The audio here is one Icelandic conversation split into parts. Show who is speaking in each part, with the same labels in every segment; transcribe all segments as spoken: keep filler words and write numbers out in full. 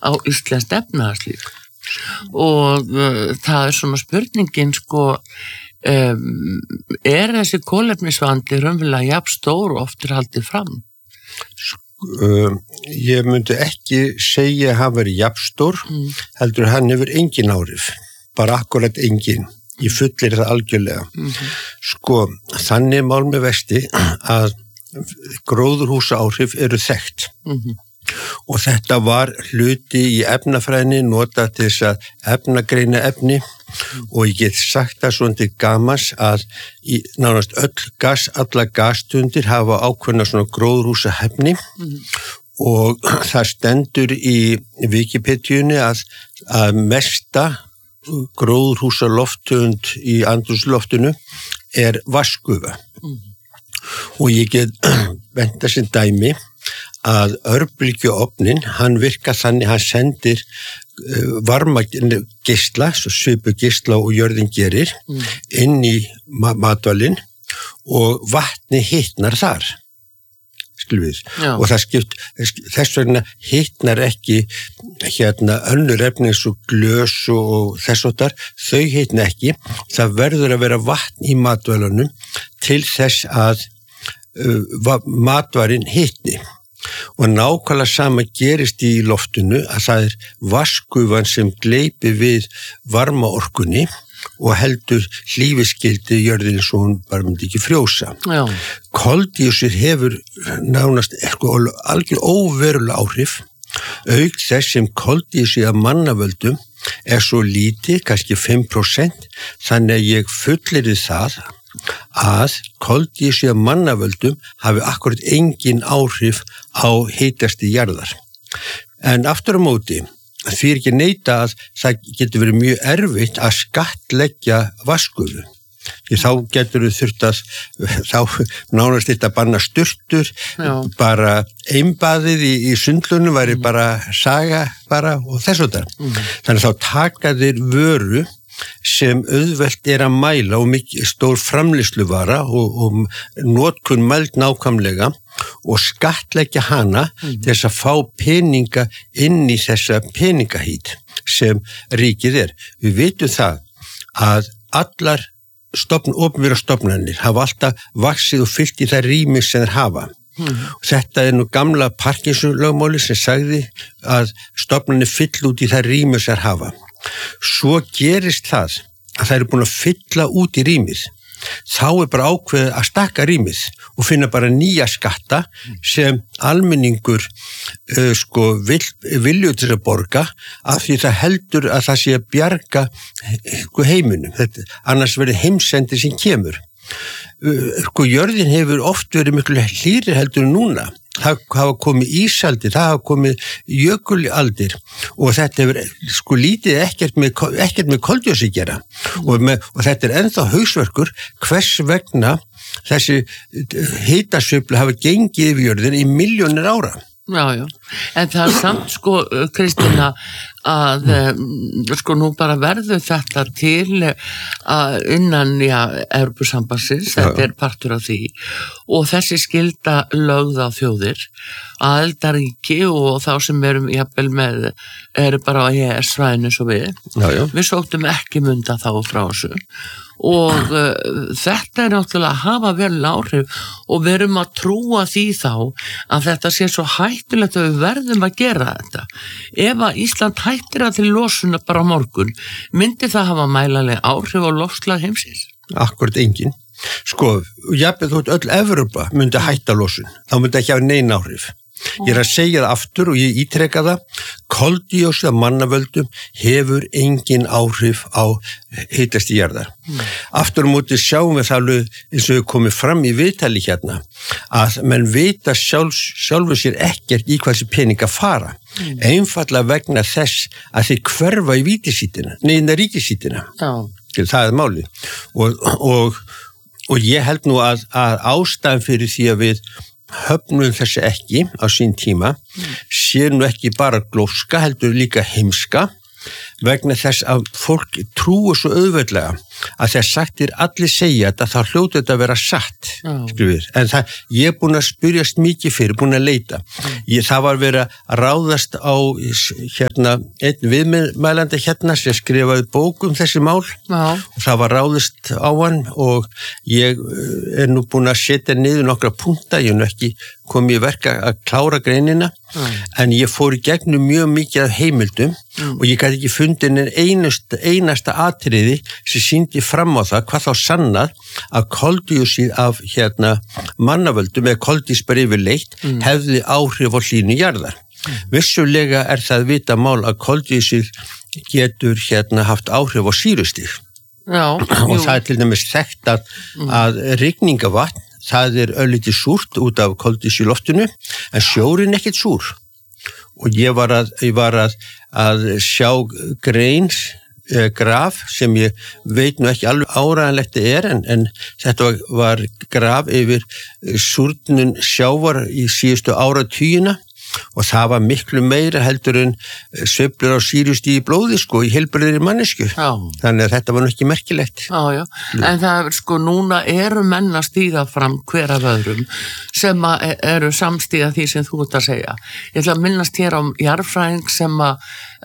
Speaker 1: á íslenskt efnahagslíf og uh, það er svona spurningin sko um, er þessi kolefnisvandi raunverulega jafn stór og oft er haldið fram?
Speaker 2: Um, ég myndi ekki segja að hann veri jafnstór, mm. heldur hann hefur engin áhrif, bara akkurat engin, ég fullir það algjörlega. Mm-hmm. Sko, þannig mál með vexti að gróðurhúsa áhrif eru þekkt. Mm-hmm. Og þetta var hluti í efnafræðinni notað til þess að efnagreina efni mm. og ég get sagt það svona til gamans að í nánast öll gas, alla gasstundir hafa ákveðna svona gróðurhúsa hefni mm. og það stendur í Wikipedíunni að, að mesta gróðurhúsa lofttegund í andrúmsloftinu er vatnsgufa mm. og ég get bent þessi dæmi að örbylgjuofnin, hann virkar þannig, hann sendir uh, varma geisla, svo svipu geisla og jörðin gerir, mm. inn í ma- matvælinn og vatni hitnar þar, skilum við. Já. Og það skipt, þess vegna hitnar ekki hérna önnur efni eins og glös og þess og þar, þau hitna ekki, það verður að vera vatn í matvælunum til þess að uh, matvælinn hitni. Og nákvæmlega sama gerist í loftinu að það er vatnsgufan sem gleypi við varmaorkunni og heldur hlífiskildi jörðinni svo hún bara myndi ekki frjósa. Já. Koldíoxíð hefur nánast eitthvað algjör óverulega áhrif, auk þess sem koldíoxíð af mannavöldum er svo lítið, kannski fimm prósent, þannig að ég fullyrði það að koldíoxíð af mannavöldum hafi akkurat engin áhrif á hitasti jarðar. En aftur á móti, því er ekki neita að það getur verið mjög erfitt að skattleggja vatnsgufu. Því þá getur við þurft að, þá nánast þetta banna sturtur, Já. bara einbaðið í, í sundlunum væri mm. bara saga bara og þess og það. Mm. Þannig þá taka þeir vöru sem auðvelt er að mæla og mikið stór framleiðsluvara og, og notkun mælt nákvæmlega og skattleggja hana mm. til þess að fá peninga inn í þessa peningahít sem ríkið er. Við vitum það að allar stofn, opinbera stofnanir hafa alltaf vaxið og fyllt í það rými sem þeir hafa. Mm. Þetta er nú gamla Parkinson-lögmáli sem sagði að stofnanir fyll út í það rými sem þeir hafa. Svo gerist það að það eru búin að fylla út í rýmið. Þá er bara ákveðið að stakka rýmið og finna bara nýja skatta sem almenningur uh, sko vil, vilju til að borga af því það heldur að það sé að bjarga heiminum. Þetta, annars verður heimsendi sem kemur. Uh, sko jörðin hefur oft verið miklu hlýri heldur en núna. Það hafa komið ísaldir, það hafa komið jökulaldir og þetta hefur sko lítið ekkert með, ekkert með koldíoxíð að gera og, með, og þetta er ennþá hausverkur hvers vegna þessi hitasveifla hafa gengið yfir jörðin í milljónir ára.
Speaker 1: Já, já, en það er samt sko, Kristína, að mm. sko nú bara verður þetta til að innan, já, Evrópusambandsins, þetta er partur af því og þessi skylda lögð á þjóðir, aðildarríki og þá sem erum jafnvel með, eru bara á E E S-svæðinu svo við, já, já. Við sóttum ekki munda þá frá þessu og uh, þetta er náttúrulega að hafa vel áhrif og við erum að trúa því þá að þetta sé svo hættulegt að við verðum að gera þetta. Ef að Ísland hættir að til losuna bara á morgun, myndi það hafa mælanleg áhrif á loftslag heimsins?
Speaker 2: Akkurat engin. Sko, jafnvel þótt öll Evrópa myndi hætta losun, þá myndi ekki hafa nein áhrif. Ég er að segja það aftur og ég ítreka það, koldíoxíð af mannavöldum hefur engin áhrif á hitasti jarðar. Mm. Aftur á móti sjáum við það eins og við komum fram í viðtali hérna að menn vita sjálf, sjálfu sér ekkert í hvað þessi peninga fara. Mm. Einfallega vegna þess að þeir hverfa í vítisítina, neina ríkisítina. Oh. Það er málið. Og, og, og ég held nú að, að ástæðan fyrir því að við höfnum þessi ekki á sín tíma mm. sé nú ekki bara glóska heldur líka heimska vegna þess að fólk trúi svo auðveldlega að þegar sagt er allir segja þetta, þá hljótu þetta að vera satt, skrifir. En það, ég er búin að spyrjast mikið fyrir, búin að leita. Ég, það var verið að ráðast á hérna, einn viðmælandi hérna sem skrifaði bók um þessi mál Já. Og það var ráðist á hann og ég er nú búin að setja niður nokkra punkta, ég er nú ekki komið í verk að klára greinina mm. en ég fór í gegnum mjög mikið af heimildum mm. og ég gæti ekki fundið en einasta, einasta atriði sem sýndi fram á það hvað þá sannað að koldíoxíð af hérna mannavöldum eða koldísbar yfirleitt mm. hefði áhrif á hlýnun jarðar. Mm. Vissulega er það vita mál að koldíoxíð getur hérna haft áhrif á sýrustig
Speaker 1: Já,
Speaker 2: og það er til dæmis þekkt að, mm. að rigningavatn það er örlítið súrt út af koldíoxíð í loftinu en sjórinn ekkert súr og ég var að, ég var að, að sjá grein eh, graf sem ég veit nú ekki alveg áræðanlegt er en, en þetta var, var graf yfir súrnun sjávar í síðustu áratugina og það var miklu meira heldur en sveiflur á sýrustig í blóði sko í heilbrigðri mannesku. Já. Þannig að þetta var nú ekki merkilegt.
Speaker 1: Já, já. En það er sko núna eru menn að stíga fram hver af öðrum sem eru samstíga því sem þú ert að segja. Ég ætla að minnast hér á jarðfræðing sem að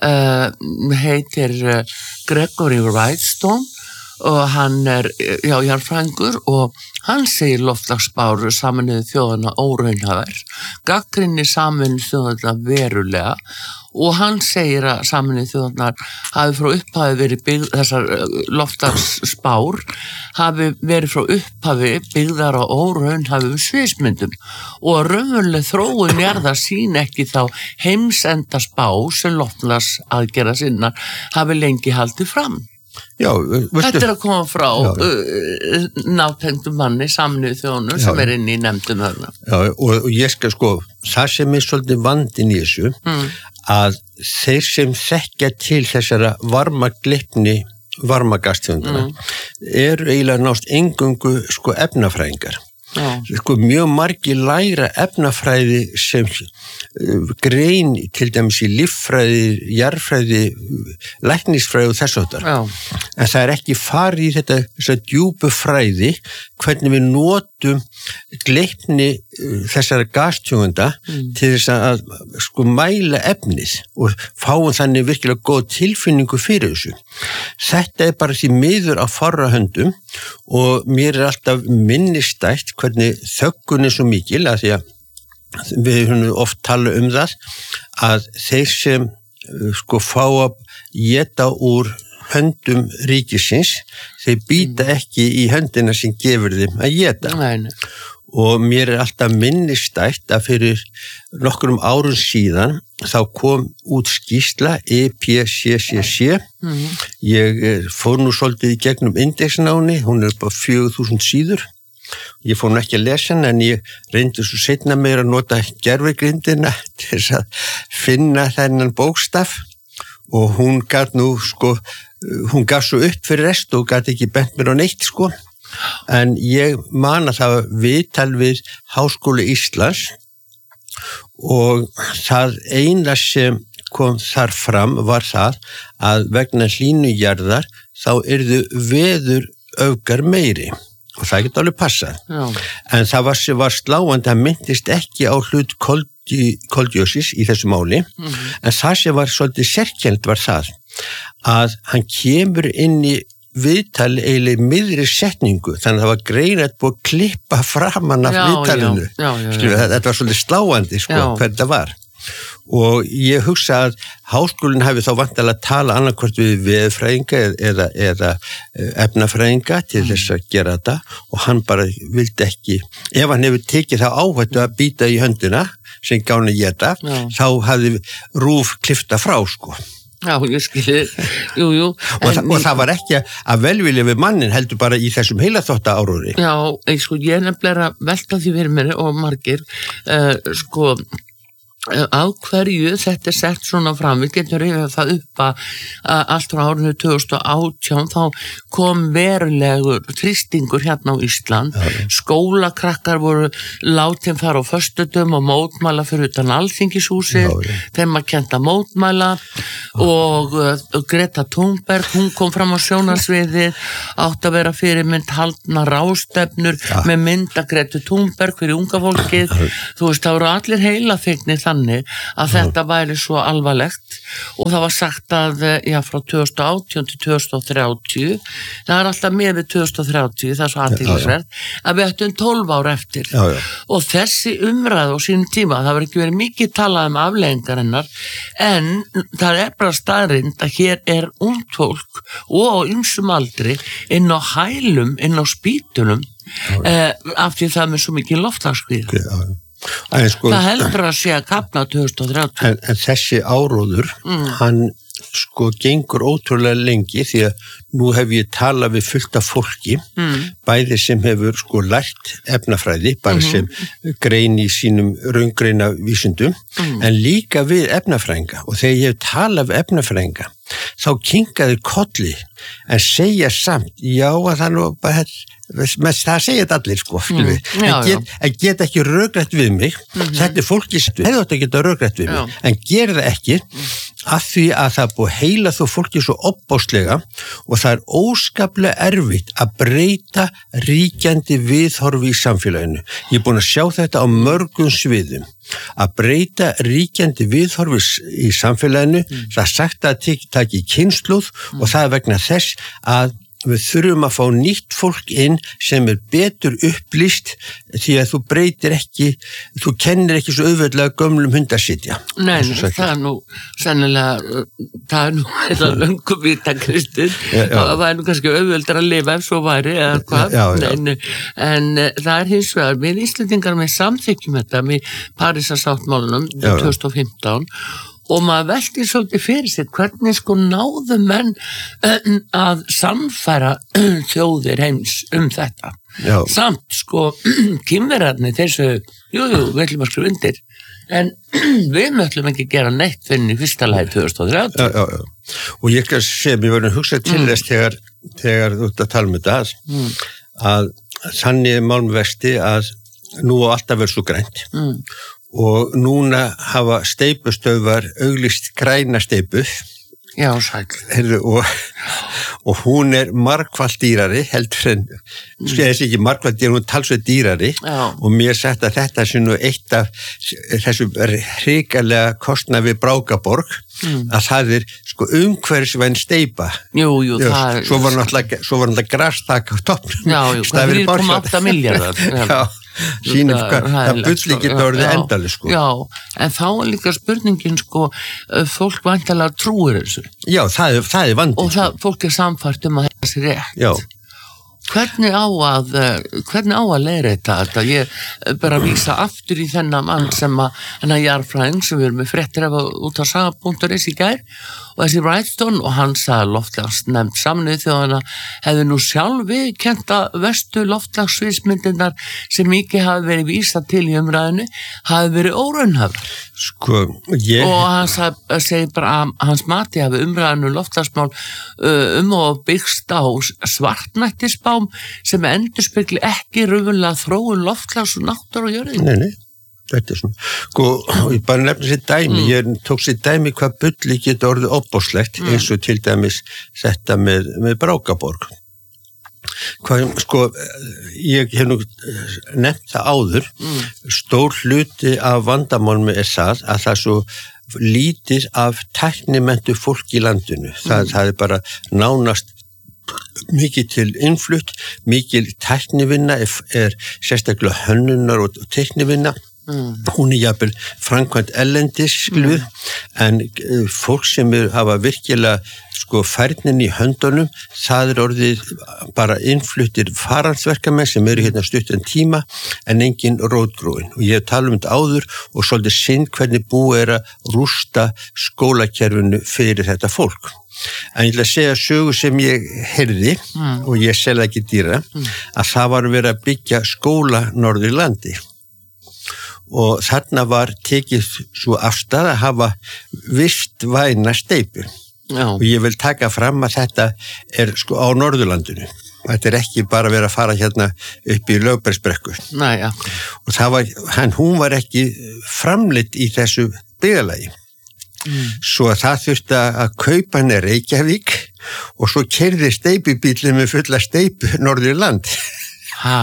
Speaker 1: uh, heitir uh, Gregory Wrightstone og hann er, já, jarðfræðingur og hann segir loftslagsspár Sameinuðu þjóðanna óraunhæfar, gagnrýnir Sameinuðu þjóðanna verulega og hann segir að Sameinuðu þjóðannar hafi frá upphafi verið byggð, þessar loftslagsspár hafi verið frá upphafi byggðar á óraunhæfum sviðsmyndum og raunveruleg þróun jarðar sín ekki þá heimsenda spá sem loftslagsaðgerða sinnar hafi lengi haldið fram.
Speaker 2: Já, veistu,
Speaker 1: þetta er að koma frá uh, nátengdum manni Sameinuðu þjóðanna sem er inn í nefndum þarna.
Speaker 2: Já, og, og ég skal sko, það sem er svolítið vandinn í þessu, mm. að þeir sem þekkja til þessara varmagleipni varmagastjóndana mm. eru eiginlega nást eingöngu sko efnafræðingar. Já. Sko mjög margir læra efnafræði sem uh, grein til dæmis í líffræði, jarðfræði, læknisfræði og þess áttar. En það er ekki farið í þetta þessa djúpu fræði hvernig við notum gleipni uh, þessara gastjónda mm. til þess að sko mæla efnið og fáum þannig virkilega góð tilfinningu fyrir þessu. Þetta er bara því miður á fárra höndum og mér er alltaf minnistætt hvernig þöggun er svo mikil að því að við höfum oft tala um það að þeir sem sko fá að éta úr höndum ríkisins þeir býta ekki í höndina sem gefur þeim að éta. Nei. Og mér er alltaf minnistætt að fyrir nokkrum árum síðan þá kom út skýrsla E P C C C. Mm-hmm. Ég fór nú svolítið í gegnum indexnáni, hún er bara fjögur þúsund síður. Ég fór nú ekki að lesa hana en ég reyndi svo seinna meira að nota gervigrindina til þess að finna þennan bókstaf og hún gat nú sko, hún gaf svo upp fyrir rest og gat ekki bent mér á neitt sko. En ég man að það var viðtal við Háskóla Íslands og það eina sem kom þar fram var það að vegna hlýnun jarðar þá yrðu veður öfgar meiri og það geti alveg passað. Já. En það var, var sláandi, það myndist ekki á hlut koldíoxíðs í þessu máli, mm-hmm. en það sem var svolítið sérkennt var það að hann kemur inn í viðtal eiginlega miðri setningu þannig að það var greinat búið að klippa framan af já, viðtalinu já, já, já, já. Þetta var svolítið sláandi sko, hvernig það var og ég hugsa að háskólinn hafi þá vantilega að tala annarkvort við veðurfræðinga eða, eða efnafræðinga til mm. þess að gera þetta og hann bara vildi ekki ef hann hefur tekið það áhættu að býta í höndina sem gána í þetta þá hafði rúf klifta frá sko.
Speaker 1: Já, ég skilji, jú, jú.
Speaker 2: Og, þa og það var ekki að velvilja við mannin heldur bara í þessum heilaþvotta árúri.
Speaker 1: Já, ég, sko, ég er nefnilega að velta því fyrir mér og margir, uh, sko, á hverju þetta er sett svona fram, við getum rifjað það upp að, að allt frá árinu tvö þúsund og átján þá kom verulegur þrýstingur hérna á Ísland, ja. Skólakrakkar voru látin fara á föstudum og mótmæla fyrir utan Alþingishúsið, ja, ja. Þeim að kenta mótmæla og uh, Greta Thunberg, hún kom fram á sjónarsviðið, átt að vera fyrirmynd haldna rástefnur ja. Með mynda Greta Thunberg fyrir unga fólkið, þú veist, það voru allir heilaþygnir þannig að þetta væri svo alvarlegt og það var sagt að, já, frá tvö þúsund og átján til tvö þúsund og þrjátíu, það er alltaf með við tvö þúsund og þrjátíu, það er svo athyglisvert, að við ættum tólf ár eftir
Speaker 2: já, já. Og
Speaker 1: þessi umræð á sínum tíma, það var ekki verið mikið talað um afleiðingar hennar, en það er bara staðrind að hér er ungt fólk og á ýmsum aldri inn á hælum, inn á spítunum eh, af því það með svo mikið loftslagsskrið. Okay, sko, það heldur að sé að kapna tvö þúsund og þrjátíu.
Speaker 2: En, en þessi áróður, mm. hann sko gengur ótrúlega lengi því að nú hef ég talað við fullt af fólki, mm. bæði sem hefur sko lært efnafræði, bara mm-hmm. sem grein í sínum raungreina vísindum, mm. en líka við efnafræðinga og þegar ég hef talað við efnafræðinga, þá kinkaði kolli en segja samt, já að það nú bara, með það segja þetta allir sko, mm. já, en, get, en get ekki rökrætt við mig, mm-hmm. þetta er fólki sem hefði átt að geta rökrætt við mig, já. En ger það ekki, mm. af því að það er búið heila þó fólki svo opbáslega og það er óskaplega erfitt að breyta ríkjandi viðhorfi í samfélaginu. Ég er búin að sjá þetta á mörgum sviðum. Að breyta ríkjandi viðhorfi í samfélaginu, mm. það er sagt að taki kynslóð mm. og það er vegna þess að við þurfum að fá nýtt fólk inn sem er betur upplýst því að þú breytir ekki, þú kennir ekki svo auðveldlega gömlum hundasitja.
Speaker 1: Nei, það er nú sennilega, það er nú þetta löngum vita Kristín, það væri nú kannski auðveldar að lifa ef svo væri eða hvað, já, já. En, en það er hins vegar, við Íslendingar með samþykjum þetta með Parísarsáttmálanum tvö þúsund og fimmtán og maður velti svolítið fyrir sér hvernig sko náðu menn að samfæra þjóðir heims um þetta. Já. Samt sko kynverarnir þessu, jú, jú, við ætlum að skrifa undir, en við mötlum ekki gera neitt fyrir í fyrsta lagi tvö þúsund og þrjátíu.
Speaker 2: Já, já, já. Og ég kan segja, mér verður að hugsa til mm. þess þegar, þegar þú ert að tala um þetta mm. að þannig er málmvexti að nú á alltaf verður svo grænt. Mm. Og núna hafa steipustöðvar auglýst græna steipu.
Speaker 1: Já, sæl.
Speaker 2: Heyrðu, og, og hún er margfalt dýrari, heldur en, mm. sko ég þessi ekki margfalt dýrari, hún er talsveit dýrari. Já. Og mér sagt að þetta sé nú eitt af þessu hrikalega kostnað við Brákaborg, mm. að það er sko umhverfisvæn steipa.
Speaker 1: Jú, jú, Jú það er...
Speaker 2: Svo var náttúrulega, svo var náttúrulega grastak á toppnum.
Speaker 1: Já, jú, þrjú komma átta milljarðar.
Speaker 2: Já. Sýnum hvað, það bulli getur orðið endali sko.
Speaker 1: Já, en þá er líka spurningin sko, fólk vantilega trúir þessu.
Speaker 2: Já, það er, það er vandinn.
Speaker 1: Og það, fólk er samfært um að þetta sé rétt.
Speaker 2: Já.
Speaker 1: Hvernig á að, hvernig á að leiðrétta þetta? Ég bara vísa aftur í þennan mann sem að, hennar jarðfræðing sem við erum með fréttir af út á saga punktur is í gær og þessi Wrightstone og hann sagði loftlags nefnd Sameinuðu þjóðanna hefði nú sjálfi kent að vestu loftslagssviðsmyndirnar sem mikið hafi verið vísað til í umræðinu hafi verið óraunhæfar.
Speaker 2: Sko, ég...
Speaker 1: Og hann sag, segi bara að hans mati hafi umræðinu loftslagsmál uh, um og byggst á svartnættisbám sem endurspegli ekki raunverulega þróun loftslags og náttúru og jörðinu.
Speaker 2: Nei, nei. Þetta er svona, sko, ég bara nefnir sér dæmi, mm. ég tók sér dæmi hvað bulli getur orðið opbóðslegt mm. eins og til dæmis þetta með, með Brákaborg. Hvað, sko, ég hef nú nefnt það áður, mm. stór hluti af vandamálmi er það að það svo lítið af tæknimentu fólk í landinu. Það, mm. það er bara nánast mikið til innflutt, mikið tæknivinna er, er sérstaklega hönnunar og teknivinna. Mm. Hún er jafnvel framkvæmt ellendis skluð, mm. en uh, fólk sem er, hafa virkilega sko færnin í höndunum, það er orðið bara innfluttir faraldsverkamenn sem eru hérna stuttan tíma en engin rótgróin. Og ég hef talað um þetta áður og svolítið synd hvernig búið er að rústa skólakerfinu fyrir þetta fólk. En ég ætla að segja sögu sem ég heyrði mm. og ég selði ekki dýra, mm. að það var verið að byggja skóla norður landi. Og þarna var tekið svo afstæð að hafa vistvæna steipu. Já. Og ég vil taka fram að þetta er sko á Norðurlandinu. Þetta er ekki bara verið að fara hérna upp í Lögbergsbrekku.
Speaker 1: Nei, ja.
Speaker 2: Og það var, hann, hún var ekki framleidd í þessu byggðalagi. mm. svo að það þurfti að kaupa henni Reykjavík og svo keyrði steipubíllinn með fulla steipu norður í land.
Speaker 1: Ha.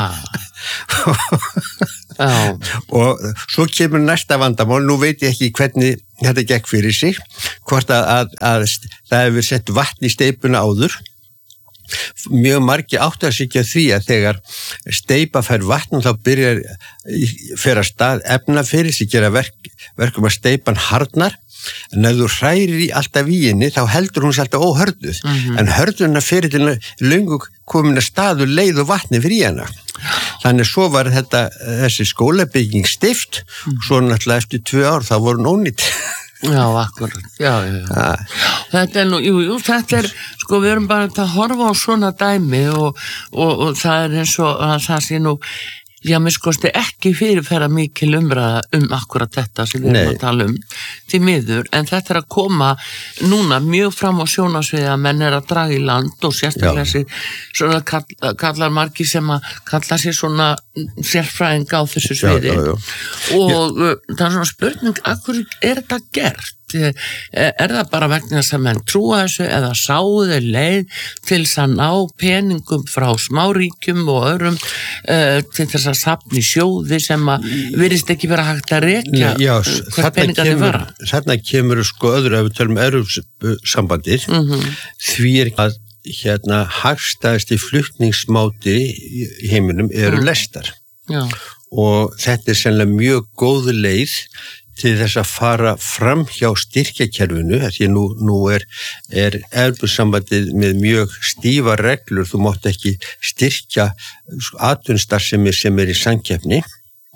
Speaker 2: Og svo kemur næsta vandamál, nú veit ég ekki hvernig þetta gekk fyrir sig, hvort að, að, að það hefur sett vatn í steipuna áður. Mjög margir áttar sig ekki að því að þegar steipa fær vatn þá byrjar fyrir að stað efna fyrir sig gera verk, verkum að steipan harnar, en ef þú hrærir í alltaf í henni þá heldur hún sér alltaf óhörduð, mm-hmm. en hörðuna fyrir til löngu komin að staðu leið og vatni fyrir hana. Þannig svo var þetta, þessi skólabygging stift, mm. svo náttúrulega eftir tvö ár þá voru hún ónýtt.
Speaker 1: Já, akkurat, já, já, já. Ah. Þetta er nú, jú, jú, þetta er, sko, við erum bara að horfa á svona dæmi og, og, og það er eins og að það sé nú, já, mér skoðst ekki fyrirferða mikil umræða um akkurat þetta sem við erum að tala um til miður, en þetta er að koma núna mjög fram á sjónasviði að menn er að draga í land og sérstaklega sér svona kall, kallar margir sem að kalla sér svona sérfræðing á þessu sviði já, já, já. og já. Það er svona spurning, akkur er þetta gert? Er það bara vegna þess að menn trúa þessu eða sáðu leið til þess að ná peningum frá smáríkjum og öðrum uh, til þess að safna í sjóði sem að virðist ekki vera hægt að rekja hvert peningar þið fara?
Speaker 2: Þarna kemur sko öðru ef við tölum Evrópusambandið mm-hmm. því er að hérna hagstæðasti flutningsmáti í heiminum eru mm. lestar
Speaker 1: Já.
Speaker 2: Og þetta er sennilega mjög góð leið til þess að fara fram hjá styrkjakerfinu, því nú, nú er, er Evrópusambandið með mjög stífa reglur, þú mátt ekki styrkja atvinnustarfsemi sem er í samkeppni,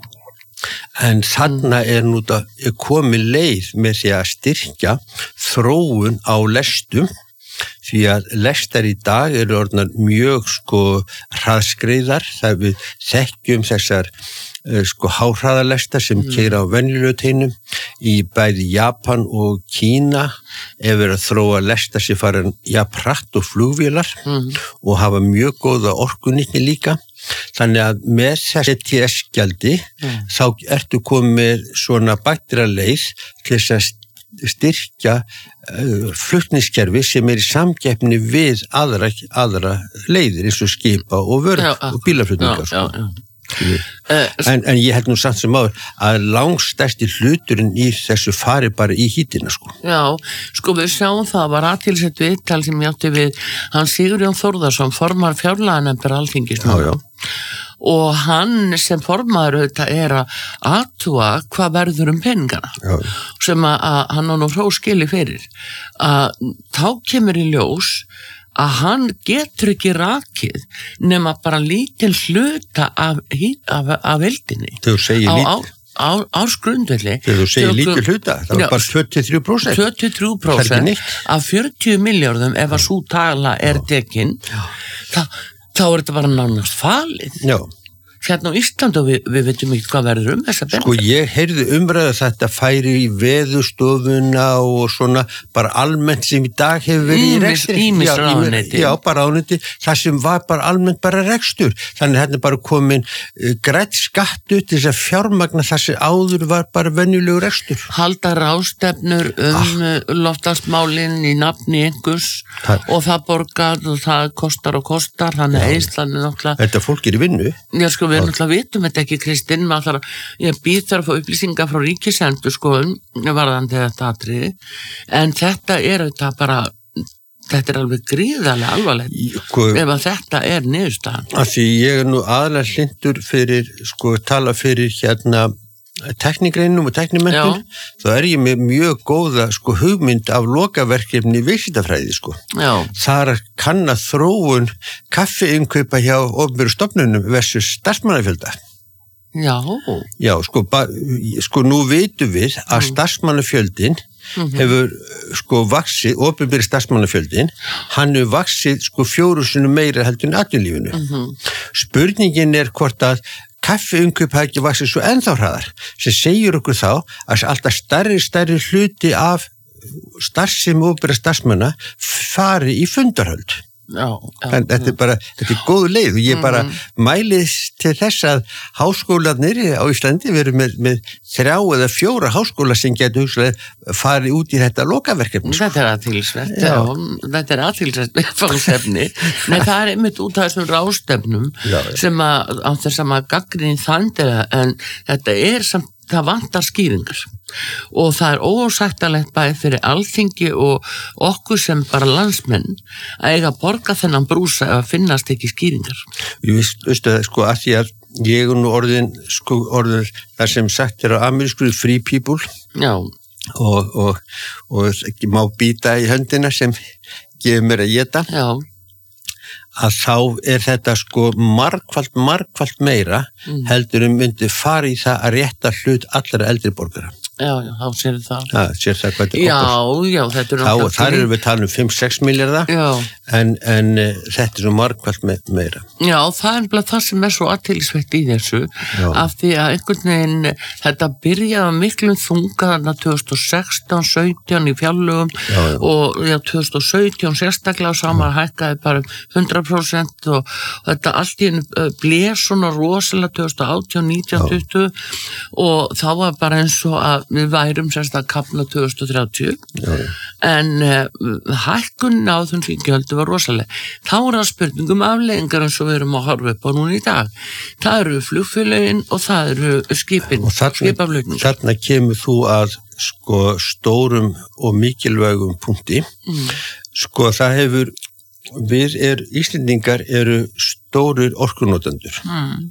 Speaker 2: en þarna er nú er komið leið með því að styrkja þróun á lestum, því að lestar í dag eru orðnar mjög sko hraðskreiðar, það við þekkjum þessar sko háhraðalestar sem mm. keyra á venjulegu teinum í bæði Japan og Kína ef er að þróa lestar sem fara jafn hratt og flugvélar mm. og hafa mjög góða orkunýtni líka. Þannig að með þessi T S-gjaldi mm. þá ertu komið svona bættira leið til þess að styrkja uh, flutningskerfi sem er í samkeppni við aðra, aðra leiðir eins og skipa og vörð og bílaflutningar sko. Já, já. En, en ég held nú samt sem áður að langstærsti hluturinn í þessu fari bara í hítina sko.
Speaker 1: Já, sko við sjáum það var aðtilsett viðtal sem ég átti við hann Sigurjón Þórðarsson, formar fjárlaganefndar Alþingis já, já. Og hann sem formaður auðvitað er að athuga hvað verður um peningana já. Sem að, að hann á nú hróskili fyrir að þá kemur í ljós að hann getur ekki rakið nema bara lítil hluta af, af, af veldinni
Speaker 2: þegar þú segir lítil
Speaker 1: á, á, á skrundvelli
Speaker 2: þegar þú segir lítil hluta, það var bara tvö til þrjú prósent
Speaker 1: tvö til þrjú prósent af fjörutíu milljörðum ef að sú tala er tekin þá, þá er þetta bara nánast falið
Speaker 2: já
Speaker 1: hérna á Íslandi og við, við veitum ekki hvað verður um þessa benga.
Speaker 2: Sko ég heyrði umræða þetta færi í veðurstofuna og svona bara almennt sem í dag hefur verið í rekstur.
Speaker 1: Ímis ráðuneyti.
Speaker 2: Já, bara ráðuneyti, það sem var bara almennt bara rekstur. Þannig hérna bara komin uh, grætt skattu til þess að fjármagna það sem áður var bara venjulegu rekstur.
Speaker 1: Halda ráðstefnur um ah. loftslagsmálin í nafni einhvers það. Og það borgar og það kostar og kostar, þannig að Íslandi náttúrulega.
Speaker 2: Þetta fólk er í vinnu.
Speaker 1: Já, sko, við náttúrulega vitum þetta ekki, Kristinn, maður þarf, ég býð þarf að fá upplýsingar frá Ríkisendurskoðun varðandi þetta atriði, en þetta er þetta bara, þetta er alveg gríðarlega alvarlegt sko, ef að þetta er niðurstaðan.
Speaker 2: Af því ég er nú aðalega hlindur fyrir, sko, tala fyrir hérna teknigreinum og teknimentur, þá er ég með mjög góða sko hugmynd af lokaverkefni vísindafræði sko. Já. Þar kann að þróun kaffiinnkaupa hjá opinberu stofnunum versus starfsmannafjölda.
Speaker 1: Já.
Speaker 2: Já, sko, ba, sko nú vitum við að mm. starfsmannafjöldin mm-hmm. hefur sko vaxið, opinberi starfsmannafjöldin, hann hefur vaxið sko fjóru sinni meira heldur en atvinnulífinu. Mm-hmm. Spurningin er hvort að kaffiinnkaup hafi ekki vaxið svo ennþá hraðar, sem segir okkur þá að alltaf stærri, stærri hluti af starfsemi opinberra starfsmanna fari í fundarhöld.
Speaker 1: Já, já,
Speaker 2: en þetta er bara, þetta er góð leið og ég bara mm. mælist til þess að háskólarnir á Íslandi veru með, með þrjá eða fjóra háskóla sem getur hugsalega farið út í þetta lokaverkefni.
Speaker 1: Þetta er aðtilsvert, já. já, þetta er aðtilsvert viðfangsefni. Nei, það er einmitt út af þessum ráðstefnum já, já. sem að, á þess að maður gagnrýnir þandilega, en þetta er samt, það vantar skýringar og það er ósættalegt bæði fyrir Alþingi og okkur sem bara landsmenn að eiga að borga þennan brúsa að finnast ekki skýringar.
Speaker 2: Ég veistu það sko að því að ég er nú orðin sko orðin það sem sagt er á amerísku free people
Speaker 1: Já.
Speaker 2: og, og, og má býta í höndina sem gefur mér að éta.
Speaker 1: Já.
Speaker 2: Að þá er þetta sko margfalt, margfalt meira mm. heldur um myndi fara í það að rétta hlut allra eldri borgara.
Speaker 1: Já, já, þá sér það.
Speaker 2: Já, sér það hvað þetta
Speaker 1: já, okkur. Já, þetta er
Speaker 2: náttúrulega. Þar erum við talað um fimm til sex milljarða, en, en uh, þetta er svo margfalt me meira.
Speaker 1: Já, það er bara það sem er svo athyglisvert í þessu, já. Af því að einhvern veginn, þetta byrjaði miklum þunga þarna tvö þúsund og sextán sautján í fjárlögum já, já. og já, tvö þúsund og sautján sérstaklega og saman hækkaði bara hundrað prósent og, og þetta allt í hennu bleið svona rosalega tvö þúsund og átján nítján tuttugu og þá var bara eins og að við værum semst að kapna tvö þúsund og þrjátíu já, já. en uh, hækkun á þessum gjöldu var rosalega. Þá er það spurningum afleiðingar eins og við erum að horfa upp á núna í dag. Það eru flugfélögin og það eru skipin, skipaflugningar.
Speaker 2: Þarna kemur þú að sko stórum og mikilvægum punkti. Mm. Sko það hefur, við er, Íslendingar eru stórir orkunotendur. Mm.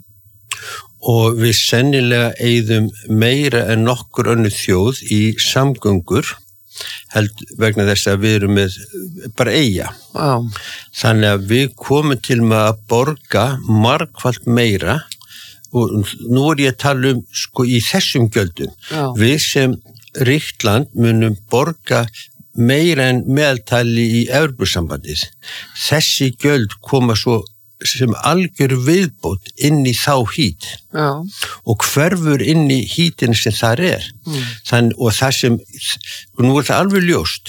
Speaker 2: Og við sennilega eyðum meira en nokkur önnur þjóð í samgöngur held vegna þess að við erum með bara eyja. Wow. Þannig að við komum til með að borga margfalt meira og nú er ég að tala um sko í þessum gjöldum. Wow. Við sem ríkt land munum borga meira en meðaltali í Evrópusambandið. Þessi gjöld koma svo sem algjör viðbót inn í þá hít Já. Og hverfur inn í hítin sem það er mm. Þann, og það sem nú er það alveg ljóst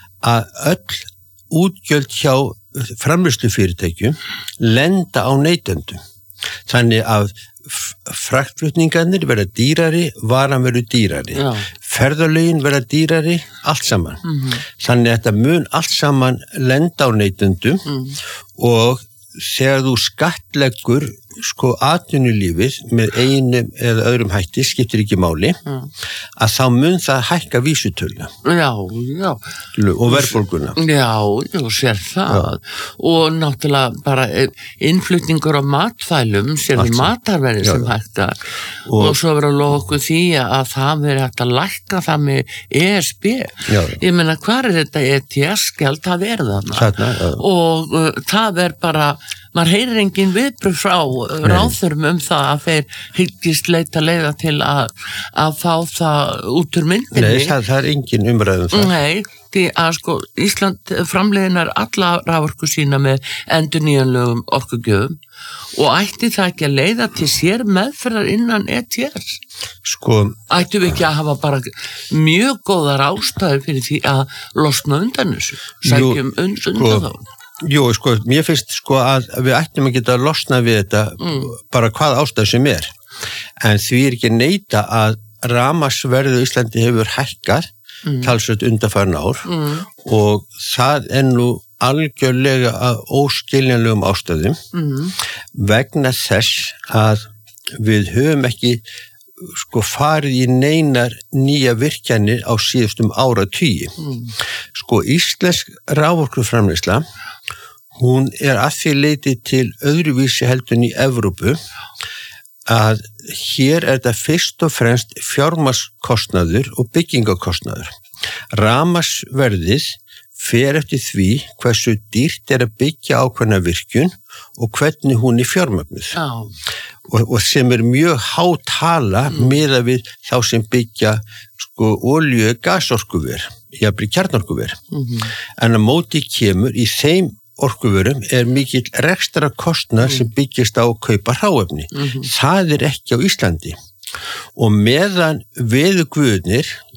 Speaker 2: að öll útgjöld hjá framleiðslufyrirtækjum lenda á neytendum þannig að fraktflutningarnir verða dýrari, varan verður dýrari Já. Ferðalögin verða dýrari allt saman mm-hmm. þannig að þetta mun allt saman lenda á neytendum mm. og þegar þú skattleggur sko atvinnulífið með einum eða öðrum hætti, skiptir ekki máli mm. að þá mun það hækka vísutöluna
Speaker 1: já, já.
Speaker 2: og verðbólguna
Speaker 1: já, já, sér það já. Og náttúrulega bara innflutningur á matfælum sér við matarverði sem hækka og, og svo verður að lofa okkur því að það verður hægt að lækka það með E S B já, já. Ég meina, hvað er þetta E T S-gjald, það er þarna og uh, það er bara maður heyrir engin viðbrögð frá ráðþurum um það að þeir hyggist leita leiða til að, að fá það út úr myndinni.
Speaker 2: Nei, það, það er engin umræðum það.
Speaker 1: Nei, því að sko Ísland framleiðinar alla raforku sína með endurnýjanlegum orkugjöfum og ætti það ekki að leiða til sér meðferðar innan E T S?
Speaker 2: Sko...
Speaker 1: Ættu við ekki að hafa bara mjög góðar ástæður fyrir því að losna undan þessu? Sækjum undan
Speaker 2: sko,
Speaker 1: þá?
Speaker 2: Jú, sko, mér finnst sko að við ættum að geta að losna við þetta mm. bara hvað ástæð sem er. En því er ekki neita að rafmagnsverðið í Íslandi hefur hækkað mm. talsvert undanfarin ár mm. og það er nú algjörlega að óskiljanlegum ástæðum mm. vegna þess að við höfum ekki sko farið í neinar nýja virkjanir á síðustum áratugi. Mm. Sko íslensk raforkuframleiðsla hún er að því leiti til öðruvísi heldur en í Evrópu að hér er þetta fyrst og fremst fjármagnskostnaður og byggingakostnaður. Rafmagnsverðið fer eftir því hversu dýrt er að byggja ákveðna virkjun og hvernig hún er fjármagnuð. Oh. Og, og sem er mjög há tala mm. miðað við þá sem byggja sko olíu- og gasorkuver, jafnvel kjarnorkuver. Mm-hmm. En að móti kemur í þeim orkuverum er mikill rekstara kostnað mm. sem byggist á að kaupa hráefni. Mm-hmm. Það er ekki á Íslandi. Og meðan veðurguðirnir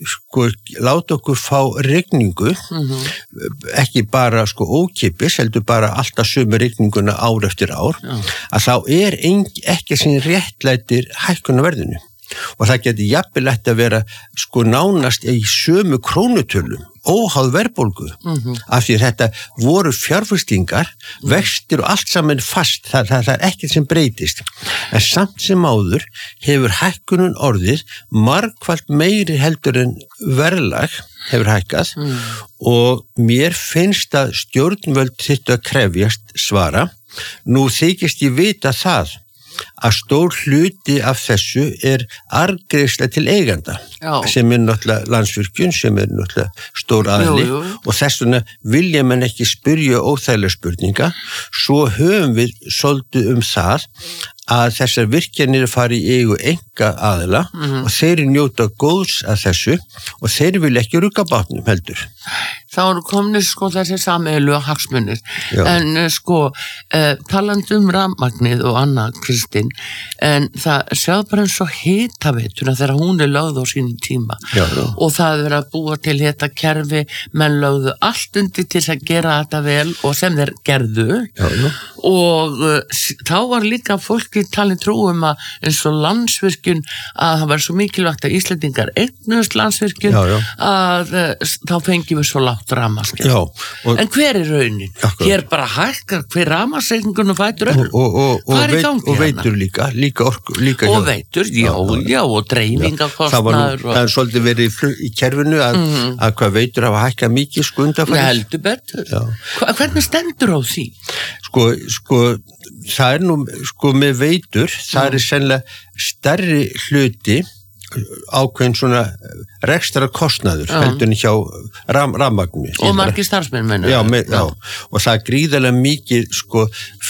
Speaker 2: sko láta okkur fá rigningu, mm-hmm. ekki bara sko ókipis, heldur bara alltaf sömu rigninguna ár eftir ár, Já. Að þá er ein, ekki sem réttlætir hækkunarverðinu. Og það getur jafnilegt að vera sko nánast í sömu krónutölum, óháð verðbólgu, mm-hmm. af því þetta voru fjárfestingar, vextir og allt saman fast, það, það, það er ekkert sem breytist. En samt sem áður hefur hækkunum orðið margfalt meiri heldur en verðlag hefur hækkað mm. og mér finnst að stjórnvöld þyrftu að krefjast svara. Nú þykist ég vita það að stór hluti af þessu er arðgreiðsla til eiganda Já. Sem er náttúrulega Landsvirkjun, sem er náttúrulega stór aðli jú, jú. Og þess vegna vilja menn ekki spyrja óþægilega spurninga, svo höfum við svolítið um það að þessar virkjanir fari í eigu enga aðila mm-hmm. og þeir njóta góðs að þessu og þeir vil ekki rugga bátnum heldur.
Speaker 1: Þá eru komnir sko þessi sameiginlegu hagsmunir. Já. En sko eh, talandi um rafmagnið og annað Kristín, en það sjáðu bara eins og hitaveituna þegar hún er lögð á sínum tíma
Speaker 2: já, já.
Speaker 1: Og það er að búa til hita kerfi, menn lögðu allt undir til að gera þetta vel og sem þeir gerðu
Speaker 2: já, já.
Speaker 1: Og uh, þá var líka fólki talin trúum að eins og Landsvirkjun að það var svo mikilvægt að Íslendingar eignust Landsvirkjun
Speaker 2: já, já.
Speaker 1: að uh, þá fengjum við svo lágt rafmagn. En hver er raunin?
Speaker 2: Akkurat.
Speaker 1: Hér bara hækkar hver rafmagnsreikningunum fætur öll.
Speaker 2: Og, og, og,
Speaker 1: og, veit,
Speaker 2: og veitur líka, líka orku. Líka
Speaker 1: og veitur, já, já, já og dreifingakostnaður.
Speaker 2: Það var nú,
Speaker 1: og...
Speaker 2: það er svolítið verið í, í kerfinu að, mm. að hvað veitur hafa hækkað mikið sko undanfarið.
Speaker 1: Heldur betur. Hva, hvernig stendur á því?
Speaker 2: Sko, sko, það er nú, sko með veitur, það mm. er sennilega stærri hluti ákveðin svona rekstra kostnaður
Speaker 1: Já.
Speaker 2: Heldur hjá ram, rafmagni
Speaker 1: og margir starfsmenn menn
Speaker 2: já, með, já. Já. Og það er gríðarlega mikið sko,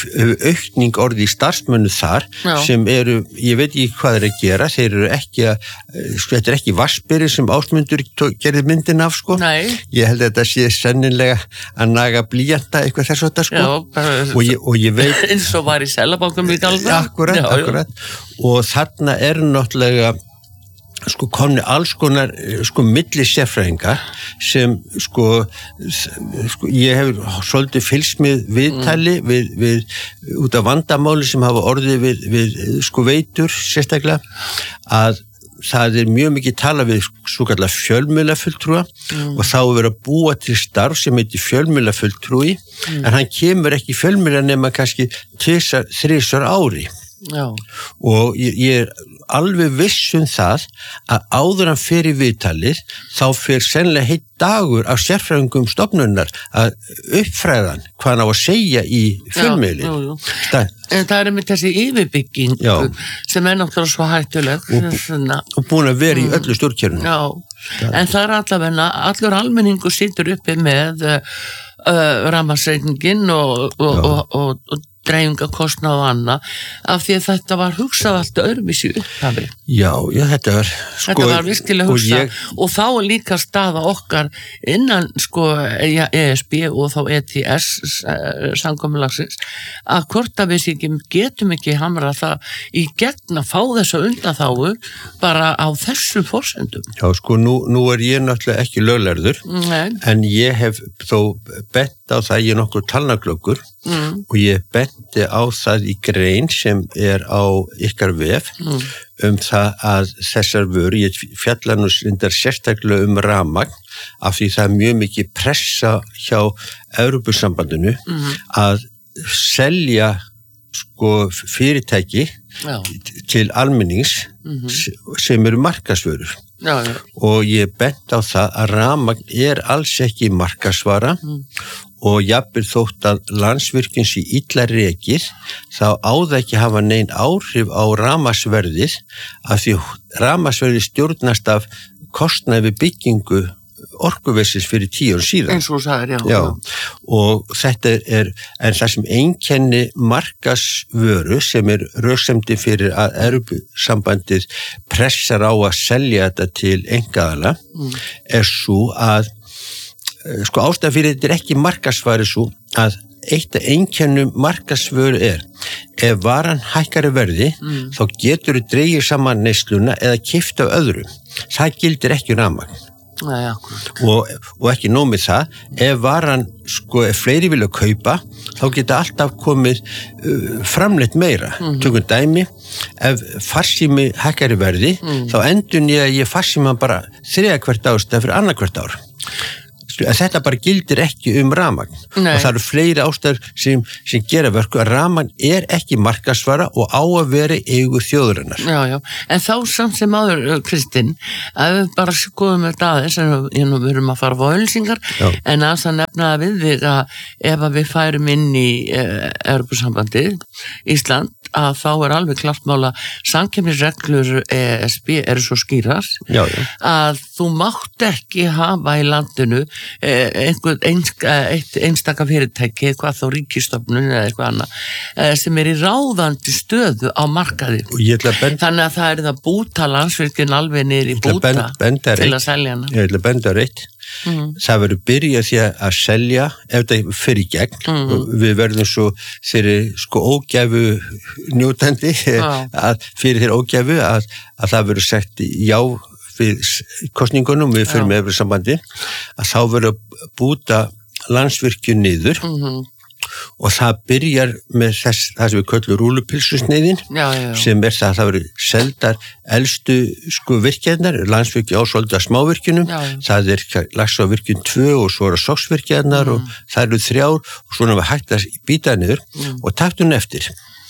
Speaker 2: aukning orði í starfsmennu þar
Speaker 1: Já.
Speaker 2: Sem eru, ég veit ekki hvað þeir að gera þeir eru ekki að, sko, þetta er ekki vassbyrði sem Ásmundur gerði myndin af sko,
Speaker 1: Nei.
Speaker 2: Ég held að þetta sé sennilega að naga blýjanta eitthvað þess að þetta sko
Speaker 1: Já, bara,
Speaker 2: og, ég, og ég veit
Speaker 1: eins og var í Seðlabankanum í Galda
Speaker 2: akkurat,
Speaker 1: já,
Speaker 2: akkurat já. Og þarna er náttúrulega sko komni alls konar sko milli sérfræðinga sem sko, sko ég hef svolítið fylgst með viðtali mm. við, við út af vandamáli sem hafa orðið við, við sko veitur sérstaklega að það er mjög mikið tala við svo kallar fjölmiðlafulltrúa mm. og þá er verið að búa til starf sem heitir fjölmiðlafulltrúi mm. en hann kemur ekki fjölmiðla nema kannski tvisar, þrisvar ári
Speaker 1: Já.
Speaker 2: Og ég, ég er alveg viss um það að áður hann fer í viðtalið þá fer sennilega heitt dagur af sérfræðingum stofnunar að uppfræðan hvað hann á að segja í fjölmiðli.
Speaker 1: Já, jú, jú. En það er með þessi yfirbygging já. Sem er náttúrulega svo hættuleg
Speaker 2: og, og búin að vera í mm. öllu stjórnkerfinu.
Speaker 1: Já, það. En það er allavega allur almenningu situr uppi með uh, uh, rafmagnsreikningin og, og, og, og, og dreifingakostnað og annað af því að þetta var hugsað allt öðruvísi upphafi.
Speaker 2: Já, já, þetta var sko,
Speaker 1: þetta var virkilega hugsað og, ég... og þá er líka staða okkar innan sko E S B og þá E T S samkomulagsins að hvort að við ekki, getum ekki hamra það í gegn að fá þessa undanþágu bara á þessum forsendum.
Speaker 2: Já, sko, nú, nú er ég náttúrulega ekki löglærður
Speaker 1: Nei.
Speaker 2: En ég hef þó bent á það, ég er nokkur talnaglöggur mm. og ég benti á það í grein sem er á ykkar vef mm. um það að þessar vöru, ég fjalla nú reyndar sérstaklega um rafmagn af því það er mjög mikið pressa hjá Evrópusambandinu mm. að selja sko fyrirtæki Já. Til almennings mm-hmm. sem eru markaðsvörur
Speaker 1: Já, já.
Speaker 2: Og ég bent á það að rafmagn er alls ekki markaðsvara mm. og jafnvel þótt að Landsvirkjun sé illa rekið þá á það ekki hafa nein áhrif á rafmagnsverðið af því rafmagnsverðið stjórnast af kostnaði við byggingu orkuversins fyrir tíu árum síðan.
Speaker 1: Eins og sagðir, já.
Speaker 2: Já, og þetta er, en það sem einkenni markaðsvöru sem er röksemdi fyrir að Evrópusambandið pressar á að selja þetta til einkaaðila mm. er svo að, sko ástæða fyrir þetta er ekki markaðsvari svo að eitt af einkennum markaðsvöru er ef varan hækkar í verði, mm. þá getur þú dreigið saman neysluna eða keypt af öðrum. Það gildir ekki rafmagn.
Speaker 1: Nei,
Speaker 2: og, og ekki nómið það, ef varan, sko, ef fleiri vilja kaupa, þá geta alltaf komið uh, framleitt meira. Mm-hmm. Tökum dæmi, ef farsími hækkar í verði, mm. þá endur ég að ég farsíma bara þriðja hvert ár stað fyrir annað hvert ár. Þetta bara gildir ekki um rafmagn. Nei. Og það eru fleiri ástæður sem, sem gera verku að rafmagn er ekki markaðsvara og á að vera eigu þjóðurinnar.
Speaker 1: Já, já, en þá samt sem áður, Kristinn, að við bara skoðum þetta aðeins, en við erum að fara á auglýsingar, en að það nefna við þig að ef að við færum inn í eh, Evrópusambandið, Ísland, að þá er alveg klart mála samkeppnisreglur E S B eru svo skýrar
Speaker 2: já, já.
Speaker 1: að þú mátt ekki hafa í landinu einhver einska, eitt einstaka fyrirtæki, hvað þá ríkistofnun eða eitthvað annað sem er í ráðandi stöðu á markaði.
Speaker 2: Bend...
Speaker 1: Þannig að það er það búta landsvirkjun alveg niður í búta
Speaker 2: bend,
Speaker 1: til að selja hana.
Speaker 2: Ég ætla að benda reitt. Mm. Það verður byrjað því að selja ef það fyrir gegn mm. við verðum svo þeirri sko ógæfu njótandi ah. að fyrir þeirri ógæfu að, að það verður sagt já við kostningunum við fyrir með Evrópusambandi að þá verður búta landsvirkjun niður mm-hmm. og það byrjar með þess, það sem við köllum rúlupilsusneiðin sem er það að það verður seldar elstu sko virkjarnar, landsvirkju ásólda smávirkjunum, já, já. Það er Laxárvirkjun tvö og svo eru Sogsvirkjarnar mm. og það eru þrjár og svona var hægt að býta niður mm. og taktu hún eftir.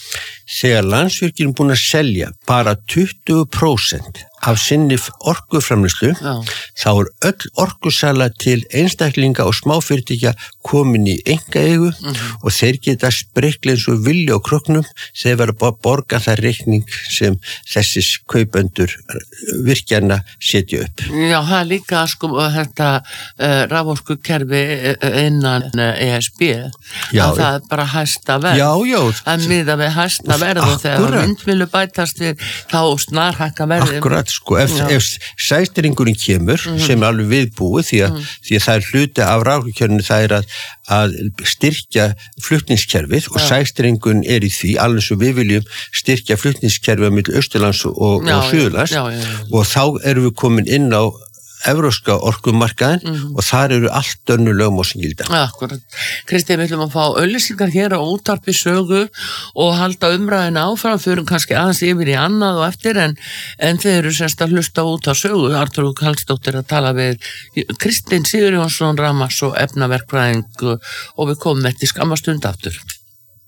Speaker 2: Þegar Landsvirkjun er búin að selja bara tuttugu prósent af sinni orkuframleiðslu, þá er öll orkusala til einstaklinga og smáfyrirtækja komin í einkaeigu mm-hmm. og þeir geta sprikla eins og vilja á kröknum þegar verður að borga það reikning sem þessis kaupendur virkjarna setja upp.
Speaker 1: Já, það er líka sko þetta uh, raforkukerfi innan E S B já, að það er bara hæsta verð.
Speaker 2: Já, já.
Speaker 1: Það miða við hæsta verð og þegar vindmyllu bætast við þá snarhækka verðið.
Speaker 2: Akkurat. Sko, ef, ef sæstringurinn kemur mm-hmm. sem er alveg viðbúið því að, mm. því að það er hluti af raforkukerfinu það er að, að styrkja flutningskerfið og sæstringurinn er í því alveg svo við viljum styrkja flutningskerfið á milli Austurlands og, og Suðurlands og þá erum við komin inn á evrópska orkumarkaðin mm-hmm. og þar eru allt önnur lögmál sem gilda.
Speaker 1: Akkurat. Kristinn, við ætlum að fá auglýsingar hér á Útvarpi Sögu og halda umræðina áfram, förum kannski aðeins yfir í annað og eftir en, en þeir eru semst að hlusta út á Sögu. Artur Karlsdóttir að tala við Kristinn Sigurjónsson, Rafmagns- og efnaverkfræðing og við komum eftir skamma stund aftur.